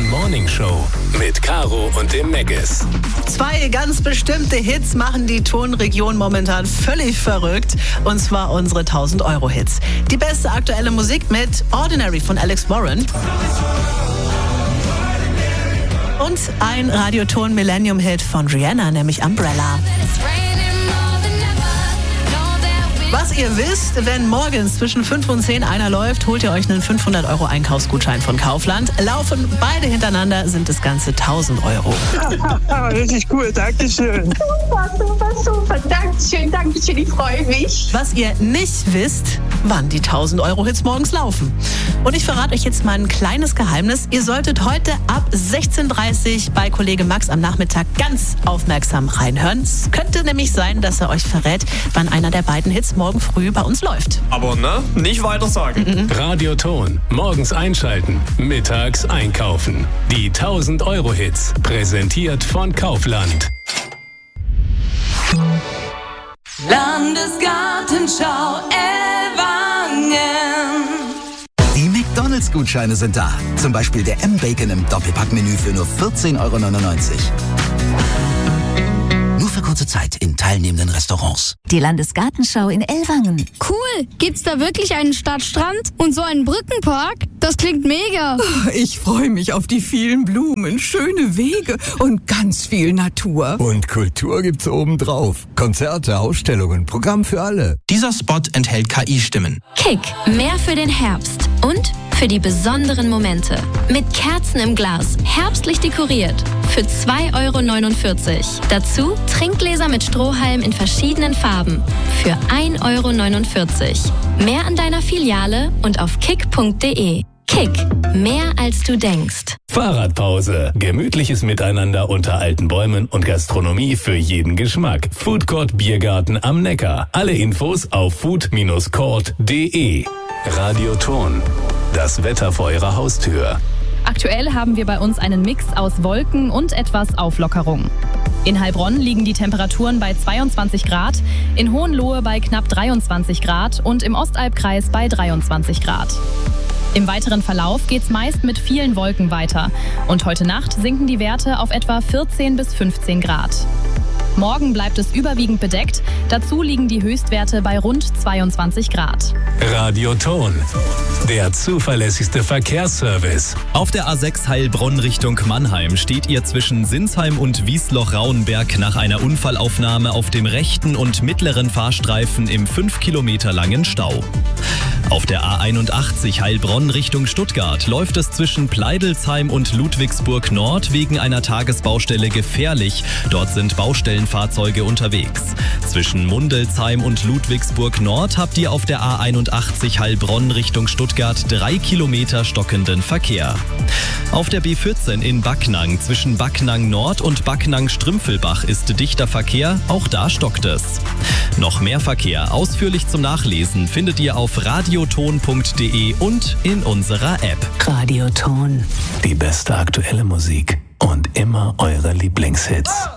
Morning-Show mit Caro und dem Meggis. Zwei ganz bestimmte Hits machen die Tonregion momentan völlig verrückt. Und zwar unsere 1000-Euro-Hits. Die beste aktuelle Musik mit Ordinary von Alex Warren. Und ein Radioton-Millennium-Hit von Rihanna, nämlich Umbrella. Was ihr wisst, wenn morgens zwischen 5 und 10 einer läuft, holt ihr euch einen 500 € Einkaufsgutschein von Kaufland. Laufen beide hintereinander, sind das Ganze 1000 €. Richtig cool, Dankeschön. Super, Dankeschön, ich freue mich. Was ihr nicht wisst, wann die 1000-Euro-Hits morgens laufen. Und ich verrate euch jetzt mal ein kleines Geheimnis. Ihr solltet heute ab 16:30 bei Kollege Max am Nachmittag ganz aufmerksam reinhören. Es könnte nämlich sein, dass er euch verrät, wann einer der beiden Hits morgen früh bei uns läuft. Aber nicht weiter sagen. Radioton. Morgens einschalten, mittags einkaufen. Die 1000-Euro-Hits. Präsentiert von Kaufland. Landesgartenschau Ellwangen. Die McDonalds-Gutscheine sind da. Zum Beispiel der M-Bacon im Doppelpackmenü für nur 14,99 €. Nur für kurze Zeit in teilnehmenden Restaurants. Die Landesgartenschau in Ellwangen. Cool! Gibt's da wirklich einen Stadtstrand und so einen Brückenpark? Das klingt mega. Ich freue mich auf die vielen Blumen, schöne Wege und ganz viel Natur. Und Kultur gibt's obendrauf. Konzerte, Ausstellungen, Programm für alle. Dieser Spot enthält KI-Stimmen. Kick, mehr für den Herbst und für die besonderen Momente. Mit Kerzen im Glas, herbstlich dekoriert. Für 2,49 €. Dazu Trinkgläser mit Strohhalm in verschiedenen Farben. Für 1,49 €. Mehr an deiner Filiale und auf kick.de. Kick, mehr als du denkst. Fahrradpause. Gemütliches Miteinander unter alten Bäumen und Gastronomie für jeden Geschmack. Foodcourt Biergarten am Neckar. Alle Infos auf food-court.de. Radioton. Das Wetter vor Ihrer Haustür. Aktuell haben wir bei uns einen Mix aus Wolken und etwas Auflockerung. In Heilbronn liegen die Temperaturen bei 22 Grad, in Hohenlohe bei knapp 23 Grad und im Ostalbkreis bei 23 Grad. Im weiteren Verlauf geht's meist mit vielen Wolken weiter und heute Nacht sinken die Werte auf etwa 14 bis 15 Grad. Morgen bleibt es überwiegend bedeckt, dazu liegen die Höchstwerte bei rund 22 Grad. Radioton, der zuverlässigste Verkehrsservice. Auf der A6 Heilbronn Richtung Mannheim steht ihr zwischen Sinsheim und Wiesloch-Rauenberg nach einer Unfallaufnahme auf dem rechten und mittleren Fahrstreifen im 5 Kilometer langen Stau. Auf der A81 Heilbronn Richtung Stuttgart läuft es zwischen Pleidelsheim und Ludwigsburg Nord wegen einer Tagesbaustelle gefährlich. Dort sind Baustellenfahrzeuge unterwegs. Zwischen Mundelsheim und Ludwigsburg Nord habt ihr auf der A81 Heilbronn Richtung Stuttgart 3 Kilometer stockenden Verkehr. Auf der B14 in Backnang zwischen Backnang Nord und Backnang-Strümpfelbach ist dichter Verkehr, auch da stockt es. Noch mehr Verkehr ausführlich zum Nachlesen findet ihr auf radioton.de und in unserer App. Radioton. Die beste aktuelle Musik und immer eure Lieblingshits.